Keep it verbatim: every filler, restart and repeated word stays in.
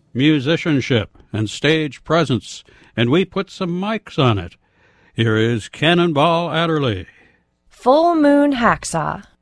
musicianship and stage presence, and we put some mics on it. Here is Cannonball Adderley. Full Moon Hacksaw.